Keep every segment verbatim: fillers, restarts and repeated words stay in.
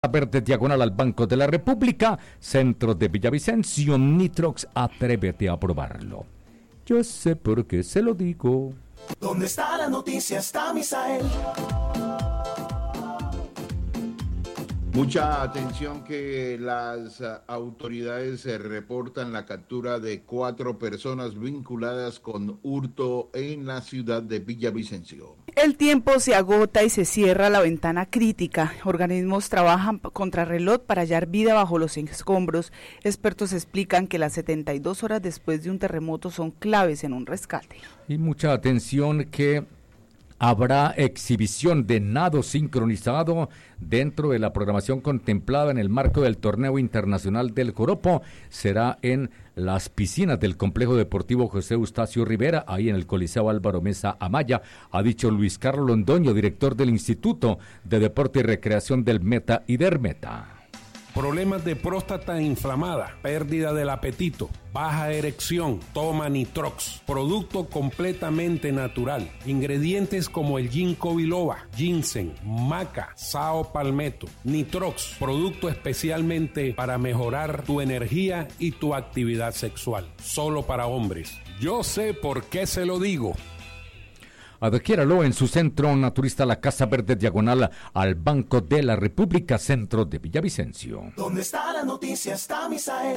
Verde diagonal al Banco de la República, centro de Villavicencio. Nitrox, atrévete a probarlo. Yo sé por qué se lo digo. ¿Dónde está la noticia? Está Misael. Mucha atención que las autoridades reportan la captura de cuatro personas vinculadas con hurto en la ciudad de Villavicencio. El tiempo se agota y se cierra la ventana crítica. Organismos trabajan contra reloj para hallar vida bajo los escombros. Expertos explican que las setenta y dos horas después de un terremoto son claves en un rescate. Y mucha atención que habrá exhibición de nado sincronizado dentro de la programación contemplada en el marco del Torneo Internacional del Joropo. Será en las piscinas del Complejo Deportivo José Eustacio Rivera, ahí en el Coliseo Álvaro Mesa Amaya, ha dicho Luis Carlos Londoño, director del Instituto de Deporte y Recreación del Meta y Dermeta. Problemas de próstata inflamada, pérdida del apetito, baja erección, toma Nitrox, producto completamente natural, ingredientes como el ginkgo biloba, ginseng, maca, sao palmetto. Nitrox, producto especialmente para mejorar tu energía y tu actividad sexual, solo para hombres. Yo sé por qué se lo digo. Adquiéralo en su centro naturista La Casa Verde diagonal al Banco de la República, centro de Villavicencio. ¿Dónde está la noticia? Está Misael.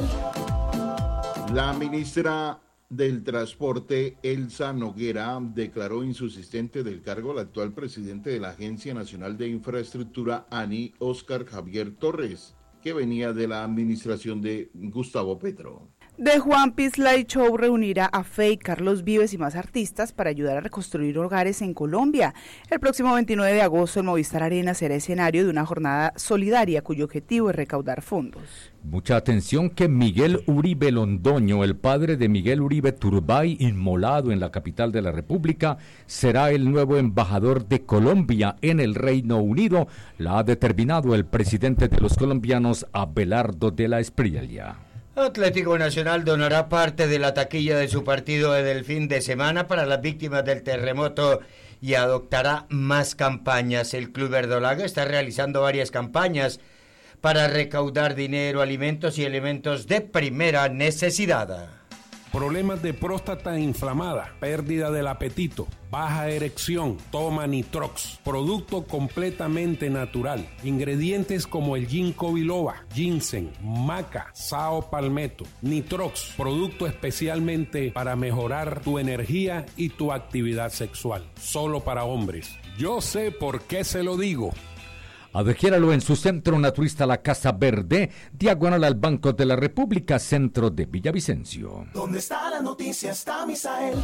La ministra del Transporte, Elsa Noguera, declaró insubsistente del cargo al actual presidente de la Agencia Nacional de Infraestructura, ANI, Óscar Javier Torres, que venía de la administración de Gustavo Petro. The Juan Piece Light Show reunirá a Fey, Carlos Vives y más artistas para ayudar a reconstruir hogares en Colombia. El próximo veintinueve de agosto el Movistar Arena será escenario de una jornada solidaria cuyo objetivo es recaudar fondos. Mucha atención que Miguel Uribe Londoño, el padre de Miguel Uribe Turbay, inmolado en la capital de la República, será el nuevo embajador de Colombia en el Reino Unido. La ha determinado el presidente de los colombianos, Abelardo de la Espriella. Atlético Nacional donará parte de la taquilla de su partido del fin de semana para las víctimas del terremoto y adoptará más campañas. El Club Verdolaga está realizando varias campañas para recaudar dinero, alimentos y elementos de primera necesidad. Problemas de próstata inflamada, pérdida del apetito, baja erección, toma Nitrox, producto completamente natural, ingredientes como el ginkgo biloba, ginseng, maca, sao palmetto. Nitrox, producto especialmente para mejorar tu energía y tu actividad sexual, solo para hombres. Yo sé por qué se lo digo. Adquiéralo en su centro naturista La Casa Verde, diagonal al Banco de la República, centro de Villavicencio. ¿Dónde está la noticia? Está Misael.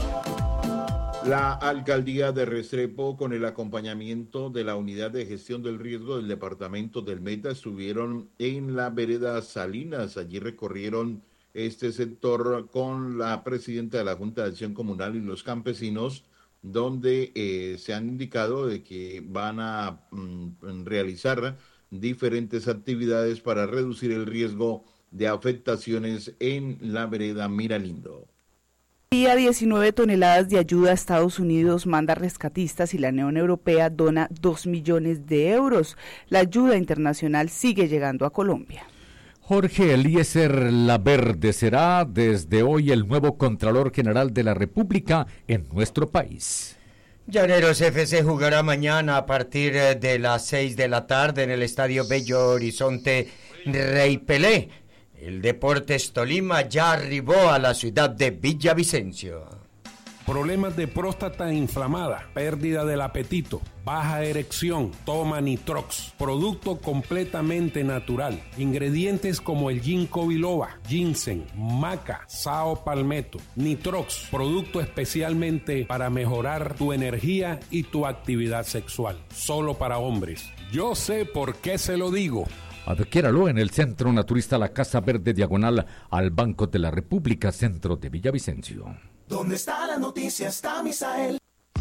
La alcaldía de Restrepo, con el acompañamiento de la Unidad de Gestión del Riesgo del Departamento del Meta, estuvieron en la vereda Salinas. Allí recorrieron este sector con la presidenta de la Junta de Acción Comunal y los campesinos, donde eh, se han indicado de que van a mm, realizar diferentes actividades para reducir el riesgo de afectaciones en la vereda Miralindo. Día diecinueve toneladas de ayuda a Estados Unidos manda rescatistas y la Unión Europea dona dos millones de euros. La ayuda internacional sigue llegando a Colombia. Jorge Eliezer Laverde será desde hoy el nuevo Contralor General de la República en nuestro país. Llaneros F C jugará mañana a partir de las seis de la tarde en el Estadio Bello Horizonte Rey Pelé. El Deportes Tolima ya arribó a la ciudad de Villavicencio. Problemas de próstata inflamada, pérdida del apetito, baja erección, toma Nitrox, producto completamente natural, ingredientes como el ginkgo biloba, ginseng, maca, sao palmetto. Nitrox, producto especialmente para mejorar tu energía y tu actividad sexual, solo para hombres. Yo sé por qué se lo digo. Adquiéralo en el centro naturista La Casa Verde diagonal al Banco de la República, centro de Villavicencio. ¿Dónde está la noticia? Está Misael.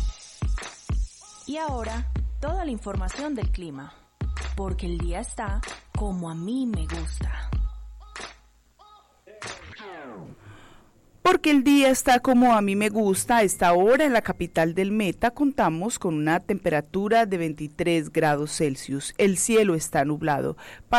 Y ahora, toda la información del clima, porque el día está como a mí me gusta. Porque el día está como a mí me gusta. A esta hora en la capital del Meta contamos con una temperatura de veintitrés grados Celsius. El cielo está nublado.